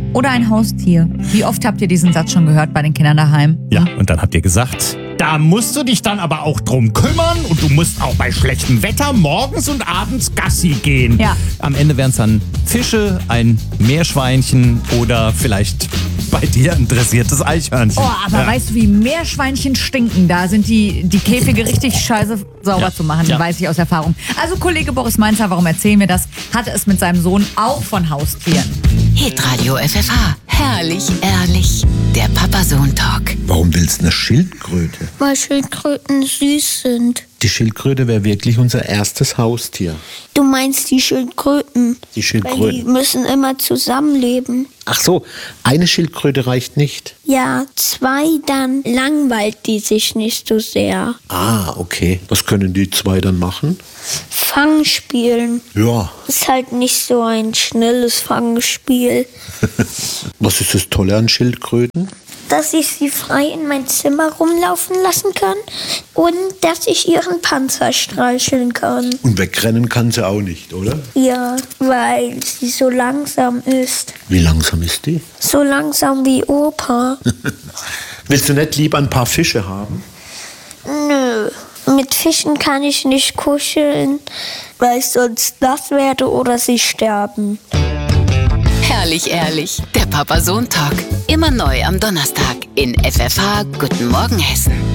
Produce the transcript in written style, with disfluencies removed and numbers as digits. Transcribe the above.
oder ein Haustier. Wie oft habt ihr diesen Satz schon gehört bei den Kindern daheim? Ja, und dann habt ihr gesagt, da musst du dich dann aber auch drum kümmern und du musst auch bei schlechtem Wetter morgens und abends Gassi gehen. Ja. Am Ende wären es dann Fische, ein Meerschweinchen oder vielleicht bei dir ein dressiertes Eichhörnchen. Oh, aber weißt du, wie Meerschweinchen stinken? Da sind die Käfige richtig scheiße sauber zu machen, weiß ich aus Erfahrung. Also Kollege Boris Mainzer, warum erzählen wir das? Hatte es mit seinem Sohn auch von Haustieren. Hitradio FFH. Herrlich, ehrlich. Der Papa-Sohn-Talk. Warum willst du eine Schildkröte? Weil Schildkröten süß sind. Die Schildkröte wäre wirklich unser erstes Haustier. Du meinst die Schildkröten? Die Weil die Schildkröten. müssen immer zusammenleben. Ach so, eine Schildkröte reicht nicht. Ja, 2, dann langweilt die sich nicht so sehr. Ah, okay. Was können die 2 dann machen? Fangspielen. Ja. Ist halt nicht so ein schnelles Fangspiel. Was ist das Tolle an Schildkröten? Dass ich sie frei in mein Zimmer rumlaufen lassen kann und dass ich ihren Panzer streicheln kann. Und wegrennen kann sie auch nicht, oder? Ja, weil sie so langsam ist. Wie langsam ist die? So langsam wie Opa. Willst du nicht lieber ein paar Fische haben? Nö. Mit Fischen kann ich nicht kuscheln, weil ich sonst nass werde oder sie sterben. Herrlich, ehrlich. Der Papa-Sohn-Talk. Immer neu am Donnerstag in FFH Guten Morgen Hessen.